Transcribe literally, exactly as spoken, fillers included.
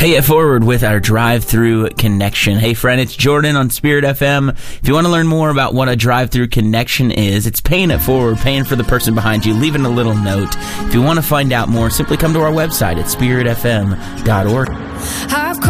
Pay it forward with our drive-through connection. Hey, friend, it's Jordan on Spirit F M. If you want to learn more about what a drive-through connection is, it's paying it forward, paying for the person behind you, leaving a little note. If you want to find out more, simply come to our website at spirit f m dot org.